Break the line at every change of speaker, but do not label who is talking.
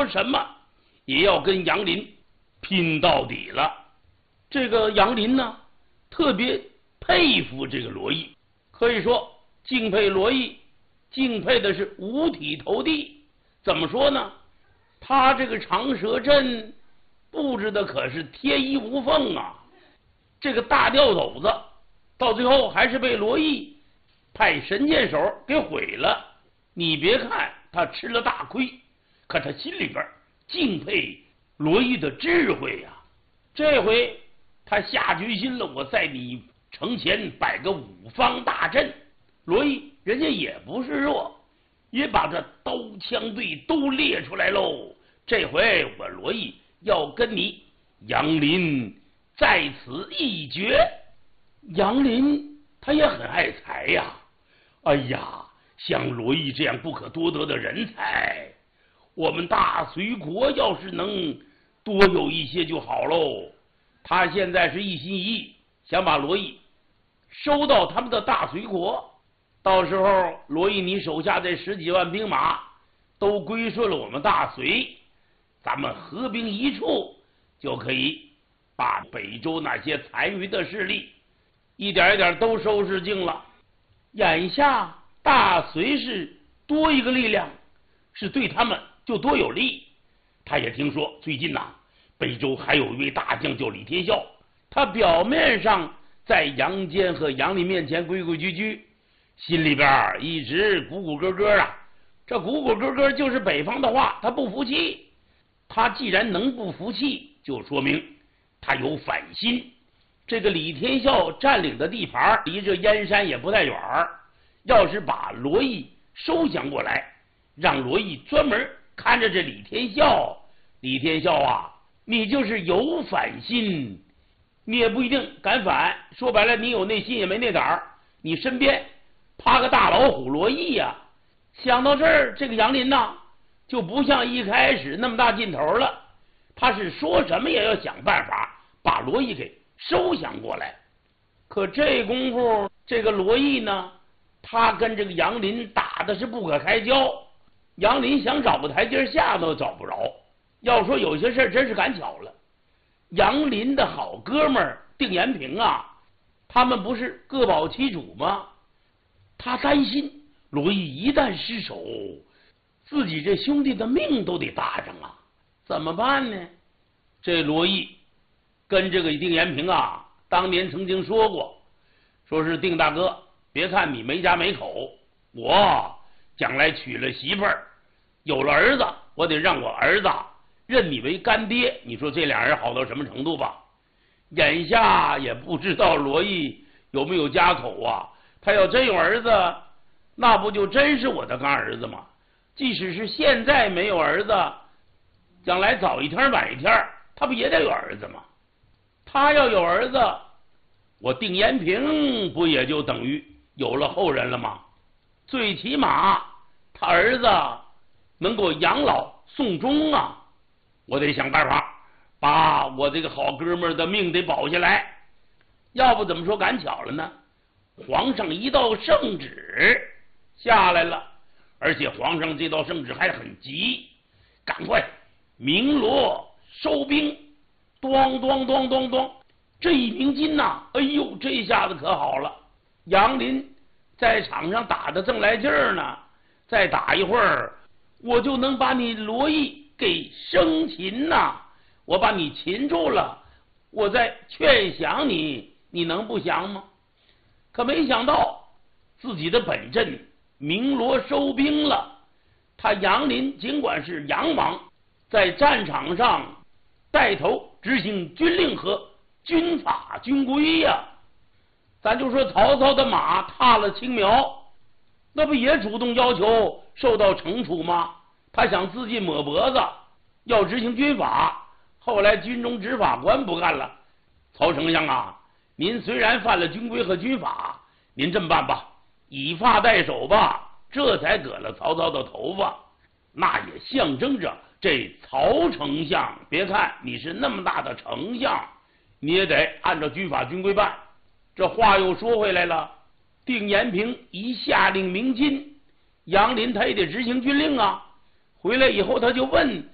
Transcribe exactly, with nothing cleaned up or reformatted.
说什么也要跟杨林拼到底了。这个杨林呢，特别佩服这个罗毅，可以说敬佩罗毅，敬佩的是五体投地。怎么说呢？他这个长蛇阵布置的可是天衣无缝啊！这个大吊斗子到最后还是被罗毅派神箭手给毁了。你别看他吃了大亏，可他心里边敬佩罗毅的智慧呀、啊。这回他下决心了，我在你城前摆个五方大阵。罗毅人家也不是弱，也把这刀枪队都列出来喽。这回我罗毅要跟你杨林在此一决。杨林他也很爱财呀，哎呀，像罗毅这样不可多得的人才，我们大隋国要是能多有一些就好喽。他现在是一心一意想把罗毅收到他们的大隋国，到时候罗毅你手下这十几万兵马都归顺了我们大隋，咱们合兵一处，就可以把北周那些残余的势力一点一点都收拾净了。眼下大隋是多一个力量，是对他们就多有利。他也听说最近呐、啊，北周还有一位大将叫李天啸，他表面上在杨坚和杨林面前规规矩矩，心里边一直鼓鼓咯咯啊。这鼓鼓咯咯就是北方的话，他不服气。他既然能不服气，就说明他有反心。这个李天啸占领的地盘离这燕山也不太远，要是把罗毅收降过来，让罗毅专门看着这李天啸，李天啸啊，你就是有反心，你也不一定敢反。说白了，你有那心也没那胆儿，你身边趴个大老虎罗毅呀、啊。想到这儿，这个杨林呐，就不像一开始那么大劲头了，他是说什么也要想办法把罗毅给收降过来。可这功夫，这个罗毅呢，他跟这个杨林打的是不可开交，杨林想找个台阶下都找不着。要说有些事真是赶巧了，杨林的好哥们儿定延平啊，他们不是各保其主吗？他担心罗毅一旦失手，自己这兄弟的命都得搭上啊，怎么办呢？这罗毅跟这个定延平啊，当年曾经说过，说是定大哥，别看你没家没口，我将来娶了媳妇儿，有了儿子，我得让我儿子认你为干爹。你说这俩人好到什么程度吧？眼下也不知道罗毅有没有家口啊，他要真有儿子，那不就真是我的干儿子吗？即使是现在没有儿子，将来早一天晚一天，他不也得有儿子吗？他要有儿子，我定延平不也就等于有了后人了吗？最起码他儿子能够养老送终啊！我得想办法把我这个好哥们儿的命得保下来。要不怎么说赶巧了呢？皇上一道圣旨下来了，而且皇上这道圣旨还很急，赶快鸣锣收兵，咚咚咚咚咚，这一鸣金呐、啊，哎呦，这一下子可好了。杨林在场上打得正来劲儿呢，再打一会儿，我就能把你罗毅给生擒呐！我把你擒住了，我再劝降你，你能不降吗？可没想到自己的本阵鸣锣收兵了。他杨林尽管是杨王，在战场上带头执行军令和军法军规呀、啊。咱就说曹操的马踏了青苗，那不也主动要求受到惩处吗？他想自尽抹脖子，要执行军法，后来军中执法官不干了，曹丞相啊，您虽然犯了军规和军法，您这么办吧，以发代首吧，这才割了曹操的头发。那也象征着这曹丞相，别看你是那么大的丞相，你也得按照军法军规办。这话又说回来了，定延平一下令鸣金，杨林他也得执行军令啊。回来以后他就问